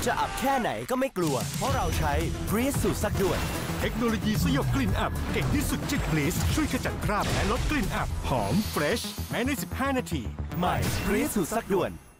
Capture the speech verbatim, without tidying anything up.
จะอับแค่ไหนก็ไม่กลัวเพราะเราใช้ Breeze สูตรซักด่วนเทคโนโลยีสยบกลิ่นอับเก่งที่สุดจาก Breeze ช่วยขจัดคราบและลดกลิ่นอับหอมเฟรชแม้ในสิบห้านาทีใหม่ Breeze สูตรซักด่วน